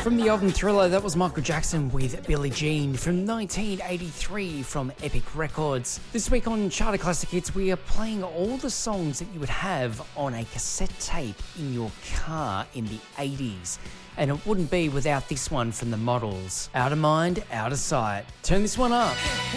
From the album Thriller, that was Michael Jackson with Billie Jean from 1983 from Epic Records. This week on Charter Classic Hits, we are playing all the songs that you would have on a cassette tape in your car in the 80s. And it wouldn't be without this one from the Models. Out of Mind, Out of Sight. Turn this one up.